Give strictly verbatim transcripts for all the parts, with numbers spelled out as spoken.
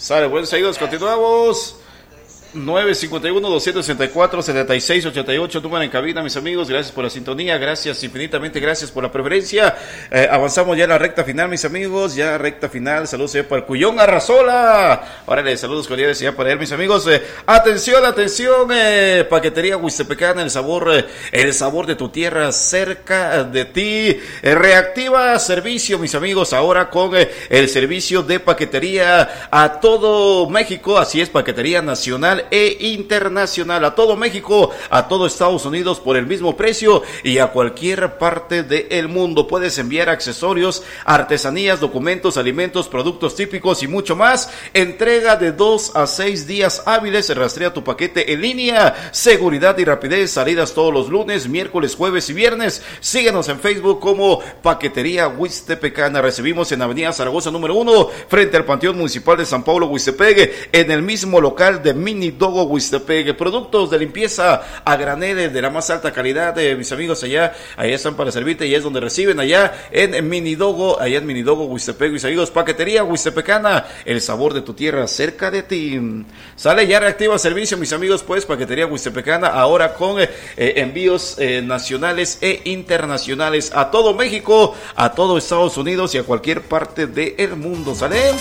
Sale, buenos seguidos, continuamos. nueve cinco uno, dos seis cuatro, siete seis ocho ocho, número en cabina, mis amigos. Gracias por la sintonía, gracias infinitamente, gracias por la preferencia. Eh, avanzamos ya en la recta final, mis amigos, ya recta final. Saludos ya para el Cuyón Arrasola. Órale, saludos cordiales ya para él, mis amigos. Eh, atención, atención, eh, paquetería Huistepecana, el sabor, eh, el sabor de tu tierra cerca de ti. Eh, reactiva servicio, mis amigos, ahora con eh, el servicio de paquetería a todo México. Así es, paquetería nacional e internacional, a todo México, a todo Estados Unidos por el mismo precio y a cualquier parte del mundo. Puedes enviar accesorios, artesanías, documentos, alimentos, productos típicos y mucho más. Entrega de dos a seis días hábiles. Rastrea tu paquete en línea. Seguridad y rapidez. Salidas todos los lunes, miércoles, jueves y viernes. Síguenos en Facebook como Paquetería Huistepecana. Recibimos en Avenida Zaragoza número uno, frente al Panteón Municipal de San Pablo, Huistepec, en el mismo local de Mini Dogo Huistepec. Productos de limpieza a granel de la más alta calidad, eh, mis amigos, allá, allá están para servirte y es donde reciben, allá en Mini Dogo, allá en Mini Dogo Huistepec, mis amigos. Paquetería Huistepecana, el sabor de tu tierra cerca de ti. Sale, ya reactiva servicio, mis amigos, pues Paquetería Huistepecana, ahora con eh, envíos eh, nacionales e internacionales a todo México, a todo Estados Unidos y a cualquier parte del mundo. Sale.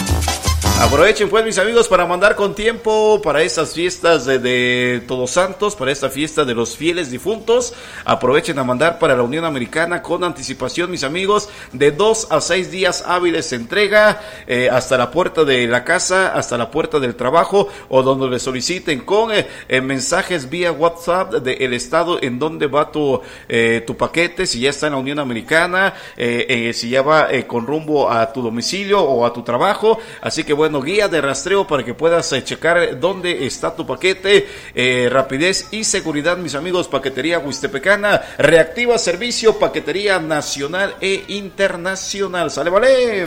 Aprovechen pues, mis amigos, para mandar con tiempo para estas fiestas de, de Todos Santos, para esta fiesta de los fieles difuntos. Aprovechen a mandar para la Unión Americana con anticipación, mis amigos, de dos a seis días hábiles se entrega eh, hasta la puerta de la casa, hasta la puerta del trabajo o donde le soliciten con eh, eh, mensajes vía WhatsApp del estado en donde va tu, eh, tu paquete, si ya está en la Unión Americana, eh, eh, si ya va eh, con rumbo a tu domicilio o a tu trabajo. Así que bueno, guía de rastreo para que puedas eh, checar dónde está tu paquete. eh, rapidez y seguridad, mis amigos. Paquetería Huistepecana reactiva servicio, paquetería nacional e internacional. Sale, vale.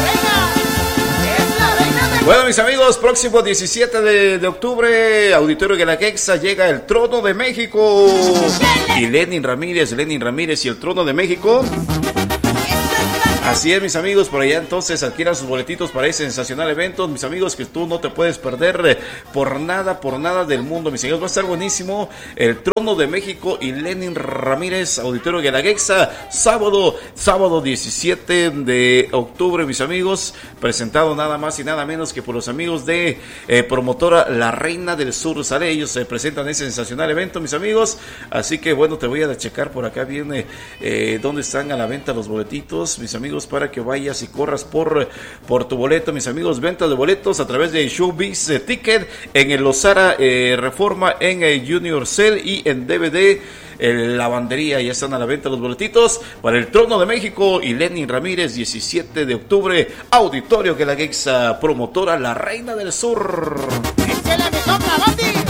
Bueno, mis amigos, próximo diecisiete de, de octubre, Auditorio Guelaguetza, llega el Trono de México y Lenin Ramírez, Lenin Ramírez y el Trono de México. Así es, mis amigos, por allá entonces adquieran sus boletitos para ese sensacional evento, mis amigos, que tú no te puedes perder eh, por nada, por nada del mundo, mis amigos. Va a estar buenísimo el Trono de México y Lenin Ramírez, Auditorio Guelaguetza, sábado, sábado diecisiete de octubre, mis amigos, presentado nada más y nada menos que por los amigos de eh, promotora La Reina del Sur. Sale, ellos se eh, presentan ese sensacional evento, mis amigos. Así que bueno, te voy a checar por acá bien eh, eh, dónde están a la venta los boletitos, mis amigos, para que vayas y corras por, por tu boleto, mis amigos. Venta de boletos a través de Showbiz eh, Ticket, en el Lozara eh, Reforma, en el Junior Cell y en D V D eh, Lavandería. Ya están a la venta los boletitos para el Trono de México y Lenin Ramírez, diecisiete de octubre, Auditorio Guelaguetza, promotora La Reina del Sur. ¡Échale mi sopla, Bati!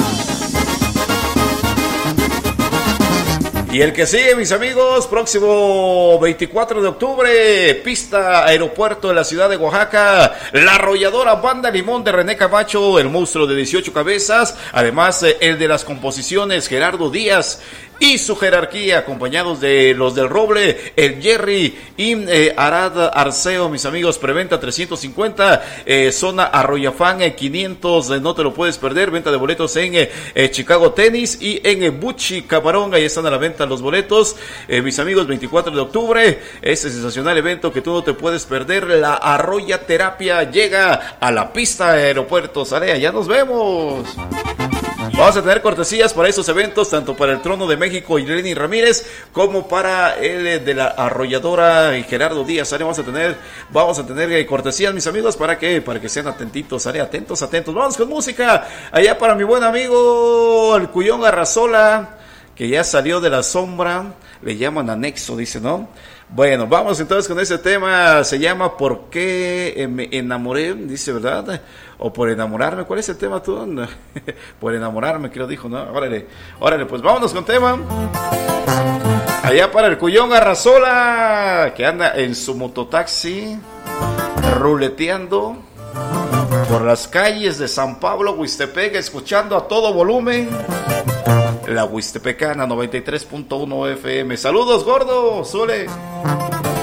Y el que sigue, mis amigos, próximo veinticuatro de octubre, pista aeropuerto de la ciudad de Oaxaca, la arrolladora Banda Limón de René Camacho, el monstruo de dieciocho cabezas, además el de las composiciones Gerardo Díaz y su jerarquía, acompañados de los del Roble, el Jerry y eh, Arad Arceo, mis amigos. Preventa trescientos cincuenta, eh, zona Arroyafán eh, quinientos, eh, no te lo puedes perder. Venta de boletos en eh, eh, Chicago Tennis y en eh, Buchi Camarón, ahí están a la venta los boletos, eh, mis amigos. Veinticuatro de octubre, este sensacional evento que tú no te puedes perder. La Arroya Terapia llega a la pista de aeropuerto. Sale, ya nos vemos. Vamos a tener cortesías para esos eventos, tanto para el Trono de México y Lenin Ramírez, como para el de la arrolladora y Gerardo Díaz. ¿Sale? Vamos a tener, vamos a tener cortesías, mis amigos, para que, para que sean atentitos, ¿sale? Atentos, atentos. Vamos con música. Allá para mi buen amigo, el Cuyón Arrasola, que ya salió de la sombra, le llaman anexo, dice, ¿no? Bueno, vamos entonces con ese tema. Se llama ¿Por qué me enamoré? Dice, ¿verdad? O por enamorarme. ¿Cuál es el tema tú? Por enamorarme, creo dijo, ¿no? Órale, órale, pues vámonos con tema. Allá para el Cuyón Arrasola, que anda en su mototaxi, ruleteando por las calles de San Pablo, Huistepec, escuchando a todo volumen la Huistepecana noventa y tres punto uno F M. Saludos, gordo, Zule.